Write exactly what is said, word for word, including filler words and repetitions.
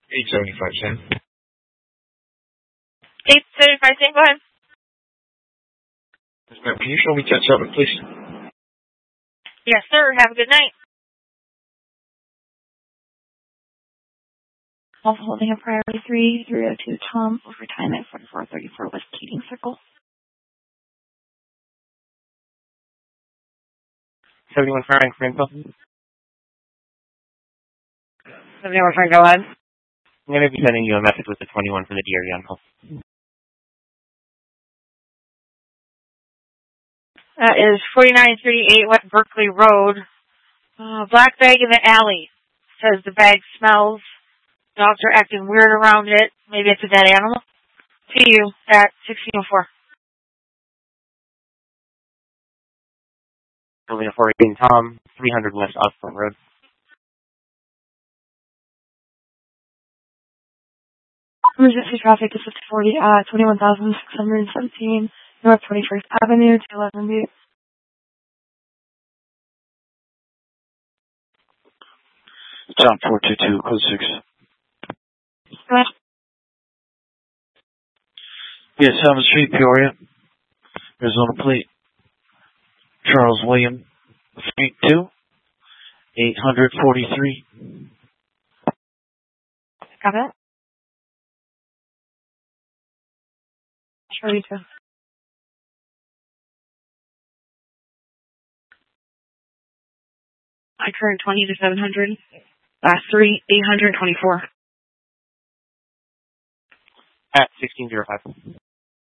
eight seventy-five, Sam. eight seventy-five, Sam, go ahead. Yes, ma'am. Can you show me ten seven, please? Yes, sir. Have a good night. Also holding a priority three, three oh two Tom, over time at forty-four thirty-four West Keating Circle. seventy-one Frank, Franco. seventy-one, Frank, go ahead. I'm going to be sending you a message with the twenty-one for the D R E on call. That is forty-nine thirty-eight West Berkeley Road. Uh, black bag in the alley. Says the bag smells. Dogs are acting weird around it. Maybe it's a dead animal. To you at sixteen oh four. Building a four eighteen Tom, three hundred West Osborne Road. Emergency traffic is fifty forty at twenty-one thousand six hundred seventeen North twenty-first Avenue, two eleven Butte. John four two two, code six. Go ahead. Yes, seventh Street, Peoria. Arizona plate. Charles William, Street two, eight forty-three. Got it? Sure, you too. I current twenty to seven hundred. Last three, eight twenty-four. At sixteen oh five.